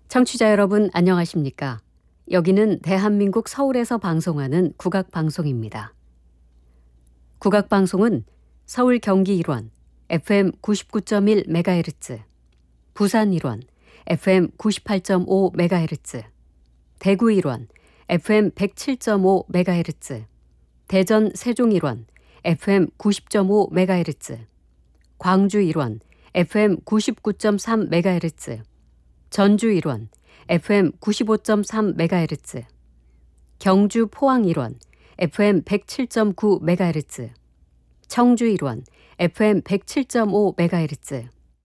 청취자 여러분 안녕하십니까? 여기는 대한민국 서울에서 방송하는 국악방송입니다. 국악방송은 서울 경기 일원 FM 99.1MHz, 부산 일원 FM 98.5MHz, 대구 일원 FM 107.5MHz, 대전 세종 일원 FM 90.5MHz, 광주 일원 FM 99.3MHz, 전주 일원 FM 95.3MHz, 경주 포항 일원 FM 107.9MHz, 청주 일원 FM 107.5MHz,